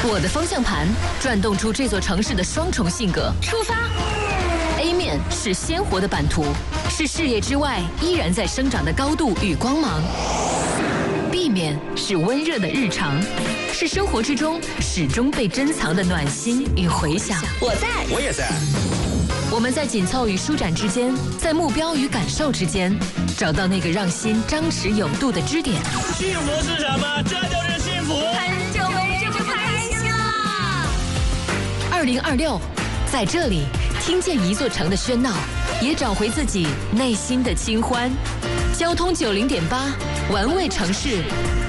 我的方向盘转动出这座城市的双重性格。出发 ！A 面是鲜活的版图，是视野之外依然在生长的高度与光芒。B 面是温热的日常，是生活之中始终被珍藏的暖心与回响。 我在， 我也在。 我们在紧凑与舒展之间，在目标与感受之间，找到那个让心张弛有度的支点。 幸福是什么？这就是幸福。 很久没这么开心了。 2026，在这里听见一座城的喧闹，也找回自己内心的清欢。交通90.8，玩味城市。